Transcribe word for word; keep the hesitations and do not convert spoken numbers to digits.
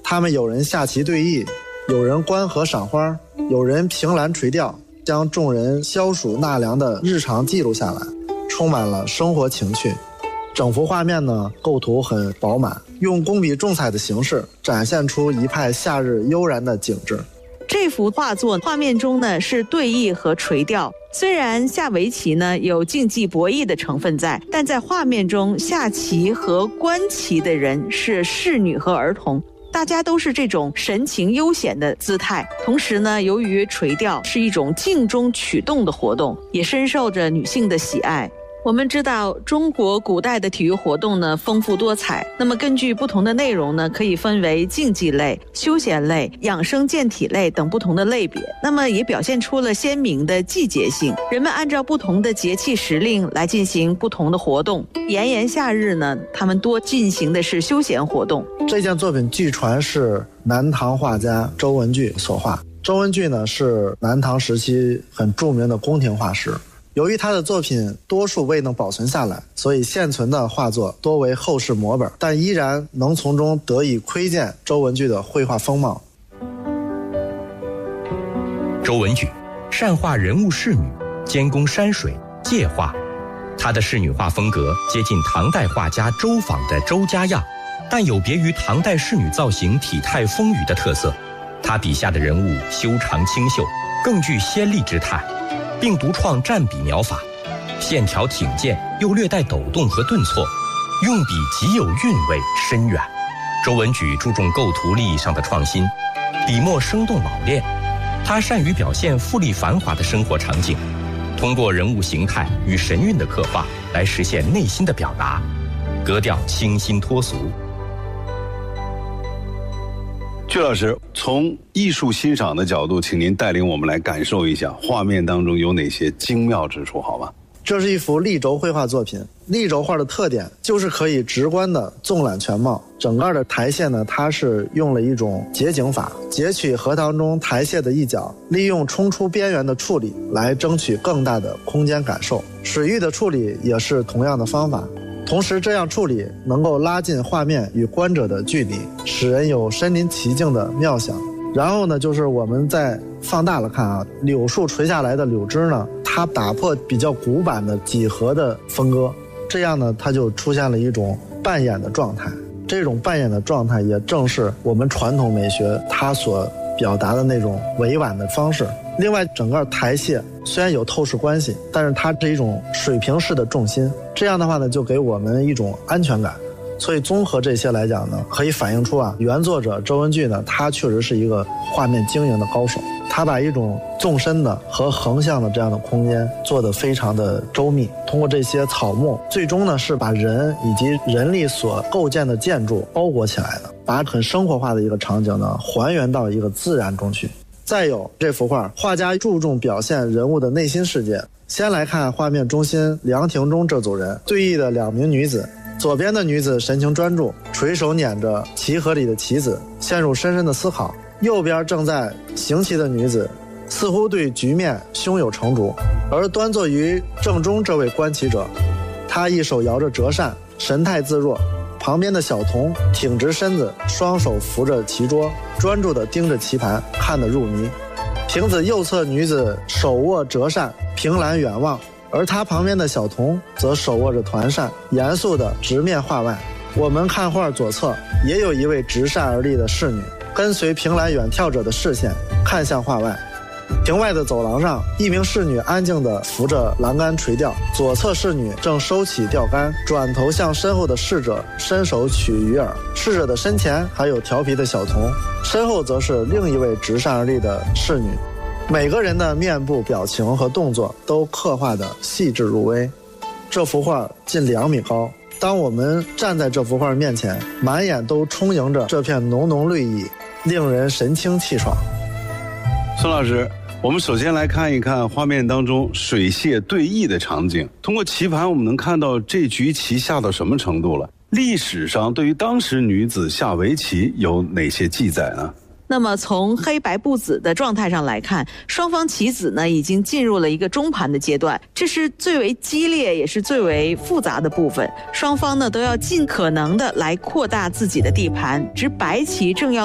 他们有人下棋对弈，有人观河赏花，有人凭栏垂钓，将众人消暑纳凉的日常记录下来，充满了生活情趣。整幅画面呢，构图很饱满，用工笔重彩的形式展现出一派夏日悠然的景致。 这幅画作画面中呢是对弈和垂钓，虽然下围棋呢有竞技博弈的成分在，但在画面中下棋和观棋的人是侍女和儿童，大家都是这种神情悠闲的姿态。同时呢，由于垂钓是一种静中取动的活动，也深受着女性的喜爱。我们知道中国古代的体育活动呢丰富多彩，那么根据不同的内容呢，可以分为竞技类、休闲类、养生健体类等不同的类别，那么也表现出了鲜明的季节性，人们按照不同的节气时令来进行不同的活动。炎炎夏日呢，他们多进行的是休闲活动。 这件作品据传是南唐画家周文具所画。周文具呢是南唐时期很著名的宫廷画师，由于他的作品多数未能保存下来，所以现存的画作多为后世摹本，但依然能从中得以窥见周文具的绘画风貌。 周文具善画人物仕女，兼工山水、界画。他的仕女画风格接近唐代画家周昉的周家样，但有别于唐代仕女造型体态丰腴的特色。他笔下的人物修长清秀，更具仙丽之态，并独创蘸笔描法，线条挺健又略带抖动和顿挫，用笔极有韵味深远。周文举注重构图立意上的创新，笔墨生动老练。他善于表现富丽繁华的生活场景，通过人物形态与神韵的刻画来实现内心的表达，格调清新脱俗。 曲老师，从艺术欣赏的角度，请您带领我们来感受一下画面当中有哪些精妙之处，好吧？ 这是一幅立轴绘画作品。立轴画的特点就是可以直观的纵览全貌，整个的台榭呢，它是用了一种截景法，截取荷塘中台榭的一角，利用冲出边缘的处理来争取更大的空间感受。水域的处理也是同样的方法，同时这样处理能够拉近画面与观者的距离，使人有身临其境的妙想。然后呢，就是我们再放大了看啊，柳树垂下来的柳枝呢，它打破比较古板的几何的分割，这样呢，它就出现了一种扮演的状态。这种扮演的状态也正是我们传统美学它所表达的那种委婉的方式。另外，整个台榭虽然有透视关系，但是它是一种水平式的重心，这样的话呢，就给我们一种安全感。所以综合这些来讲呢，可以反映出啊，原作者周文具呢，他确实是一个画面经营的高手。他把一种纵深的和横向的这样的空间做得非常的周密，通过这些草木，最终呢是把人以及人力所构建的建筑包裹起来的，把很生活化的一个场景呢还原到一个自然中去。再有这幅画，画家注重表现人物的内心世界。先来看画面中心凉亭中这组人，对弈的两名女子。左边的女子神情专注，垂手捻着棋盒里的棋子，陷入深深的思考。右边正在行棋的女子似乎对局面胸有成竹，而端坐于正中这位观棋者，他一手摇着折扇，神态自若。旁边的小童挺直身子，双手扶着棋桌，专注地盯着棋盘，看得入迷。亭子右侧女子手握折扇，凭栏远望，而他旁边的小童则手握着团扇，严肃地直面画外。我们看画左侧也有一位执扇而立的侍女，跟随凭栏远眺者的视线看向画外。亭外的走廊上，一名侍女安静地扶着栏杆垂钓，左侧侍女正收起钓竿，转头向身后的侍者伸手取鱼饵。侍者的身前还有调皮的小童，身后则是另一位执扇而立的侍女。每个人的面部表情和动作都刻画得细致入微。这幅画近两米高，当我们站在这幅画面前，满眼都充盈着这片浓浓绿意，令人神清气爽。 孙老师，我们首先来看一看画面当中水榭对弈的场景。通过棋盘，我们能看到这局棋下到什么程度了。历史上对于当时女子下围棋有哪些记载呢？ 那么从黑白不子的状态上来看，双方棋子呢已经进入了一个中盘的阶段，这是最为激烈也是最为复杂的部分。双方呢都要尽可能的来扩大自己的地盘，执白棋正要